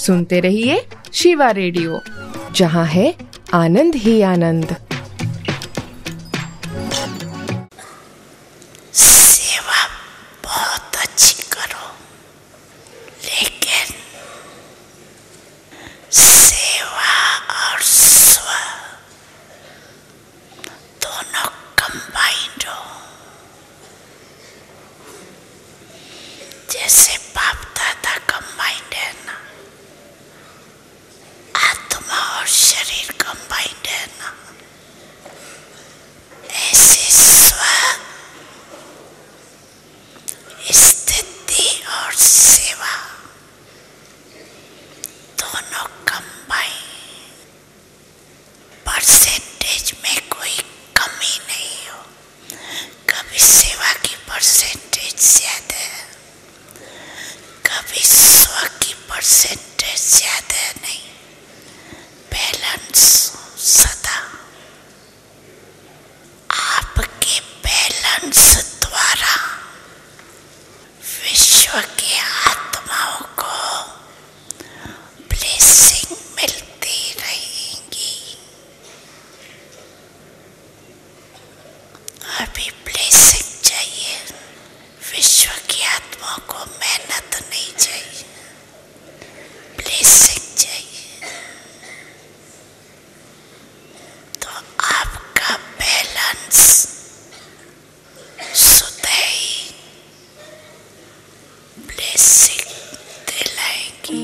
सुनते रहिए शिवा रेडियो, जहाँ है आनंद ही आनंद। सेवा बहुत अच्छी करो, लेकिन सेवा और स्व दोनों कंबाइंड हो। जैसे बाप दादा कंबाइंड है ना, आत्मा और शरीर कंबाइंड है ना, ऐसे स्व स्थिति और सेवा दोनों कंबाइन। परसेंटेज में कोई कमी नहीं हो, कभी सेवा की परसेंटेज ज्यादा है, कभी स्व की परसेंटेज ज्यादा नहीं। बैलेंस सदा आपके बैलेंस द्वारा विश्व के आत्माओं को ब्लेसिंग मिलती रहेगी। अभी ब्लेसिंग चाहिए, विश्व की आत्माओं को मेहनत नहीं चाहिए, ब्लेसिंग चाहिए। तो आपका बैलेंस सुधई ब्लेसिंग दिलाएगी।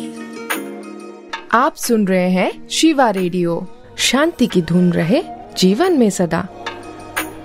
आप सुन रहे हैं शिवा रेडियो। शांति की धुन रहे जीवन में सदा।